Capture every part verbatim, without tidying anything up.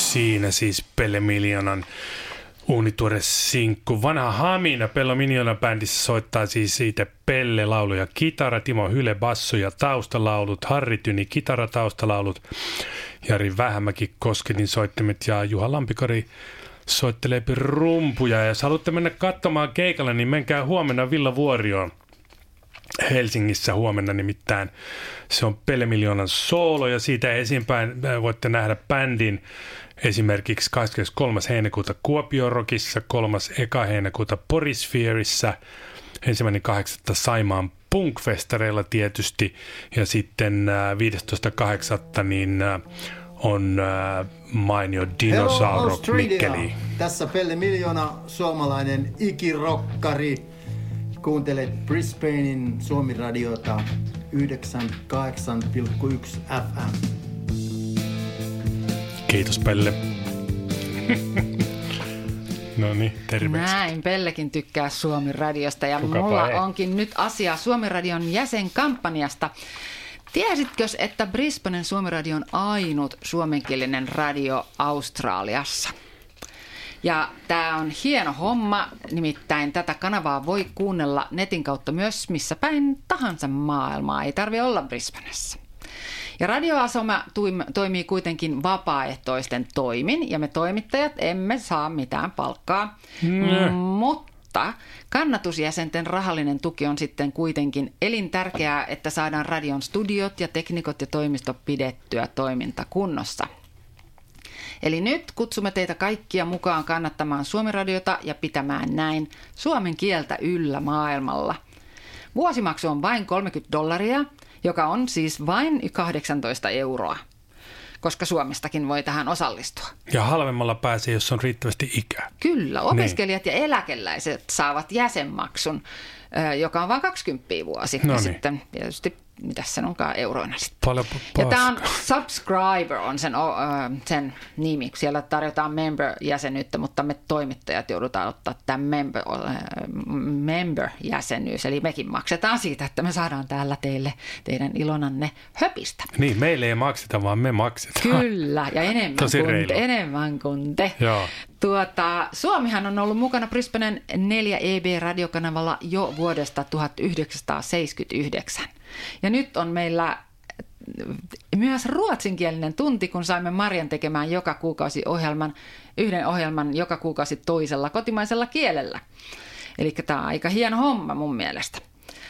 Siinä siis Pelle Miljoonan uunituore sinkku. Vanha Hamina Pelle Miljoonan bändissä soittaa siis siitä Pelle laulu ja kitara, Timo Hyle basso ja taustalaulut, Harri Tyni kitara taustalaulut, Jari Vähämäki kosketin soittimet ja Juha Lampikari soittelee rumpuja. Ja jos haluatte mennä katsomaan keikalle, niin menkää huomenna Villa Vuorioon Helsingissä huomenna nimittäin. Se on Pelle Miljoonan soolo ja siitä esiinpäin voitte nähdä bändin esimerkiksi kahdeskymmeneskolmas heinäkuuta Kuopion Rockissa, kolmas eka heinäkuuta Porisfeerissä, ensimmäinen kahdeksatta Saimaan Punk-festareilla tietysti ja sitten viidestoista kahdeksatta niin on mainio Dinosauro Mikkeli. Tässä Pelle Miljoona, suomalainen ikirokkari. Kuuntelet Brisbanein Suomi-radiota yhdeksänkymmentäkahdeksan pilkku yksi F M. Kiitos Pelle. No niin, terveisiä. Näin, Pellekin tykkää Suomi-radiosta ja Kukapa mulla ei. onkin nyt asiaa Suomi-radion jäsenkampanjasta. Tiesitkö, että Brisbanen Suomi-radio on ainut suomenkielinen radio Australiassa? Ja tämä on hieno homma, nimittäin tätä kanavaa voi kuunnella netin kautta myös missä päin tahansa maailmaa, ei tarvitse olla Brisbanessa. Ja radioasema toimii kuitenkin vapaaehtoisten toimin ja me toimittajat emme saa mitään palkkaa, mm. mutta kannatusjäsenten rahallinen tuki on sitten kuitenkin elintärkeää, että saadaan radion studiot ja teknikot ja toimisto pidettyä toimintakunnossa. Eli nyt kutsumme teitä kaikkia mukaan kannattamaan Suomi-radiota ja pitämään näin suomen kieltä yllä maailmalla. Vuosimaksu on vain kolmekymmentä dollaria, joka on siis vain kahdeksantoista euroa, koska Suomestakin voi tähän osallistua. Ja halvemmalla pääsee, jos on riittävästi ikää. Kyllä, opiskelijat niin. Ja eläkeläiset saavat jäsenmaksun, joka on vain kaksikymmentä vuosi. No ja niin. sitten tietysti, mitäs sen onkaan euroina sitten. Paljon ja tämä on Subscriber on sen, sen nimi. Siellä tarjotaan member-jäsenyyttä, mutta me toimittajat joudutaan ottaa tämä member, member-jäsenyys. Eli mekin maksetaan siitä, että me saadaan täällä teille teidän ilonanne höpistä. Niin, meille ei makseta, vaan me maksetaan. Kyllä, ja enemmän, kuin te, enemmän kuin te. Joo. Tuota, Suomihan on ollut mukana Brisbanen neljä E B-radiokanavalla jo vuodesta tuhatyhdeksänsataaseitsemänkymmentäyhdeksän. Ja nyt on meillä myös ruotsinkielinen tunti, kun saimme Marjan tekemään joka kuukausi ohjelman, yhden ohjelman joka kuukausi toisella kotimaisella kielellä. Eli tämä on aika hieno homma mun mielestä.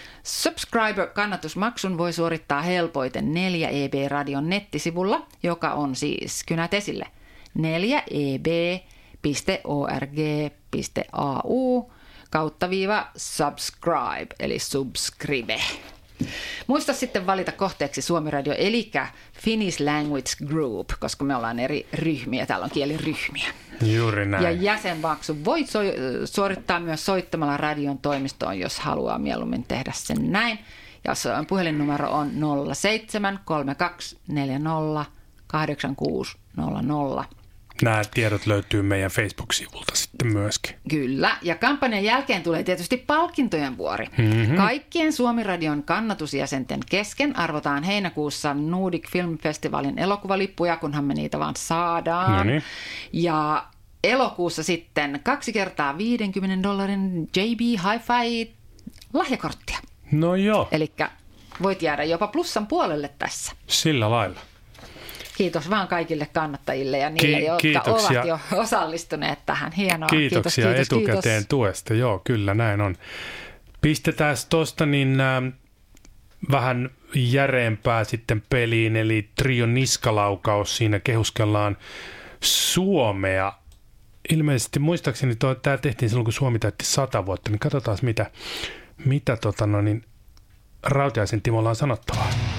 Subscriber-kannatusmaksun voi suorittaa helpoiten neljä E B-radion nettisivulla, joka on siis kynät esille neljä E B piste org piste A U kautta viiva subscribe, eli subscribe. Muista sitten valita kohteeksi Suomi-radio, eli Finnish Language Group, koska me ollaan eri ryhmiä, täällä on kieliryhmiä. Juuri näin. Ja jäsenmaksu voi so- suorittaa myös soittamalla radion toimistoon, jos haluaa mieluummin tehdä sen näin. Ja puhelinnumero on nolla seitsemän kolme kaksi neljä nolla kahdeksan kuusi nolla nolla. Nämä tiedot löytyy meidän Facebook-sivulta sitten myöskin. Kyllä, ja kampanjan jälkeen tulee tietysti palkintojen vuori. Mm-hmm. Kaikkien Suomi-radion kannatusjäsenten kesken arvotaan heinäkuussa Nordic Film Festivalin elokuvalippuja, kunhan me niitä vaan saadaan. Noniin. Ja elokuussa sitten kaksi kertaa viidenkymmenen dollarin J B Hi-Fi lahjakorttia. No joo. Elikkä voit jäädä jopa plussan puolelle tässä. Sillä lailla. Kiitos vaan kaikille kannattajille ja niille, Ki- jotka kiitoksia. ovat jo osallistuneet tähän. Hienoa. Kiitoksia kiitos, kiitos, etukäteen kiitos. tuesta. Joo, kyllä näin on. Pistetään tuosta niin äh, vähän järeempää sitten peliin, eli Trio niskalaukaus. Siinä kehuskellaan Suomea. Ilmeisesti muistaakseni tämä tehtiin silloin, kun Suomi täytti sata vuotta, niin katsotaan mitä, mitä tota, no niin, Rautiaisen Timolla on sanottavaa.